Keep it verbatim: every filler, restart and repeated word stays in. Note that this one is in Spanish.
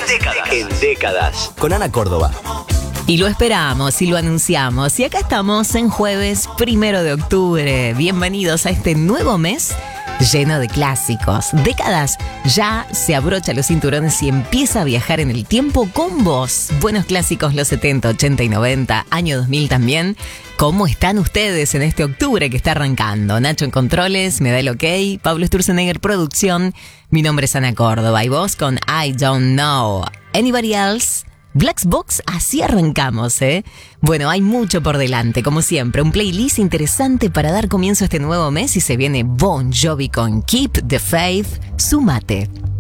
décadas. En décadas. Con Ana Córdoba. Y lo esperamos y lo anunciamos. Y acá estamos en jueves primero de octubre. Bienvenidos a este nuevo mes lleno de clásicos. Décadas ya se abrocha los cinturones y empieza a viajar en el tiempo con vos. Buenos clásicos los setenta, ochenta y noventa, año dos mil también. ¿Cómo están ustedes en este octubre que está arrancando? Nacho en controles, me da el ok. Pablo Sturzenegger, producción. Mi nombre es Ana Córdoba y vos con I Don't Know Anybody Else. Black Box, así arrancamos, ¿eh? Bueno, hay mucho por delante, como siempre. Un playlist interesante para dar comienzo a este nuevo mes y se viene Bon Jovi con Keep the Faith. Súmate.